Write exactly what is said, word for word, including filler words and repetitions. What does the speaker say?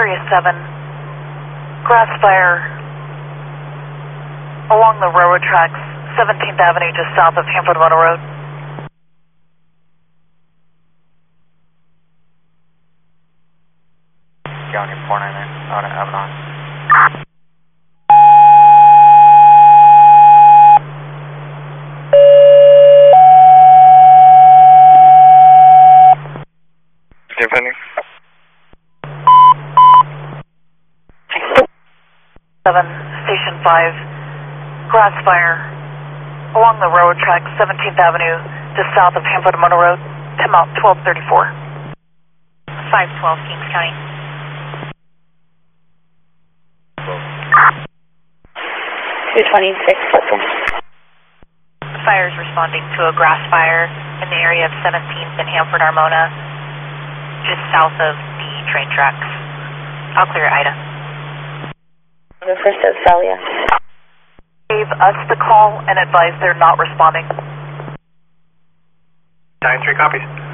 Area seven, grass fire along the railroad tracks, seventeenth Avenue, just south of Hanford Motor Road. County four nine nine, out of Avalon. Depending. seven, Station five, grass fire along the railroad track, seventeenth Avenue, just south of Hanford Motor Road. Tim out twelve thirty-four. five twelve, Kings County. two twenty-six. The fire is responding to a grass fire in the area of seventeenth and Hanford Armona, just south of the train tracks. I'll clear Ida. The first is Celia. Gave us the call and advised they're not responding. nine three copies.